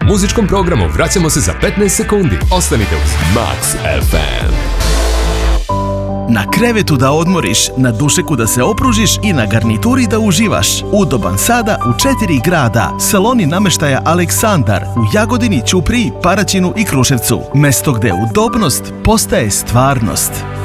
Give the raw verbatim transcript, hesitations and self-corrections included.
Muzičkom programu vraćamo se za petnaest sekundi. Ostanite uz Max F M. Na krevetu da odmoriš, na dušeku da se opružiš i na garnituri da uživaš. Udoban sada u četiri grada. Saloni namještaja Aleksandar u Jagodini, Ćupriji, Paraćinu i Kruševcu. Mesto gde udobnost postaje stvarnost.